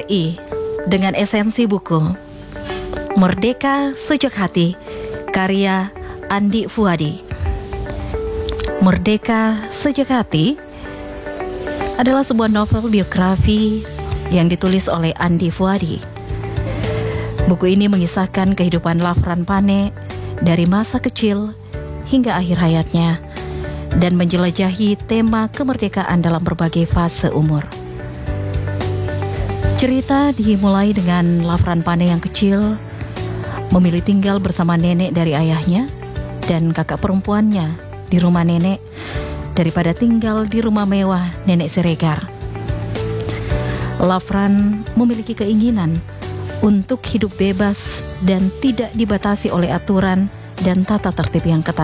RRI dengan esensi buku Merdeka Sejak Hati karya Andi Fuadi. Merdeka Sejak Hati adalah sebuah novel biografi yang ditulis oleh Andi Fuadi. Buku ini mengisahkan kehidupan Lafran Pane dari masa kecil hingga akhir hayatnya dan menjelajahi tema kemerdekaan dalam berbagai fase umur. Cerita dimulai dengan Lafran Pane yang kecil memilih tinggal bersama nenek dari ayahnya dan kakak perempuannya di rumah nenek daripada tinggal di rumah mewah nenek Siregar. Lafran memiliki keinginan untuk hidup bebas dan tidak dibatasi oleh aturan dan tata tertib yang ketat.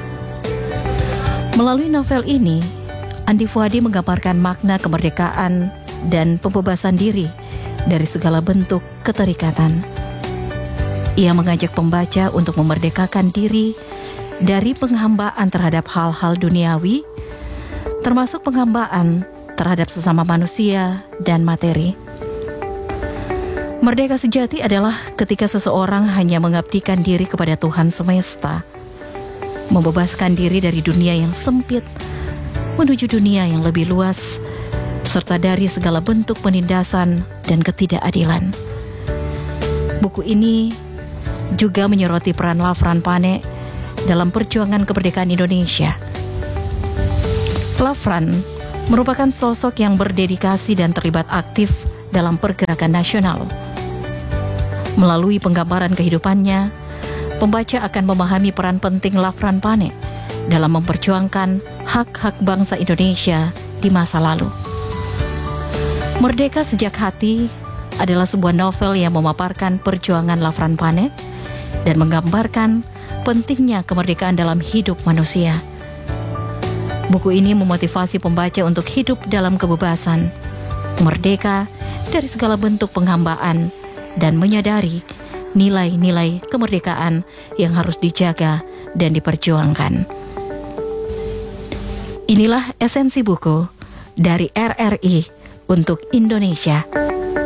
Melalui novel ini, Andi Fuadi menggambarkan makna kemerdekaan dan pembebasan diri dari segala bentuk keterikatan. Ia mengajak pembaca untuk memerdekakan diri dari penghambaan terhadap hal-hal duniawi, termasuk penghambaan terhadap sesama manusia dan materi. Merdeka sejati adalah ketika seseorang hanya mengabdikan diri kepada Tuhan semesta, membebaskan diri dari dunia yang sempit menuju dunia yang lebih luas, serta dari segala bentuk penindasan dan ketidakadilan. Buku ini juga menyoroti peran Lafran Pane dalam perjuangan kemerdekaan Indonesia. Lafran merupakan sosok yang berdedikasi dan terlibat aktif dalam pergerakan nasional. Melalui penggambaran kehidupannya, pembaca akan memahami peran penting Lafran Pane dalam memperjuangkan hak-hak bangsa Indonesia di masa lalu. Merdeka Sejak Hati adalah sebuah novel yang memaparkan perjuangan Lafran Pane dan menggambarkan pentingnya kemerdekaan dalam hidup manusia. Buku ini memotivasi pembaca untuk hidup dalam kebebasan, merdeka dari segala bentuk penghambaan, dan menyadari nilai-nilai kemerdekaan yang harus dijaga dan diperjuangkan. Inilah esensi buku dari RRI untuk Indonesia.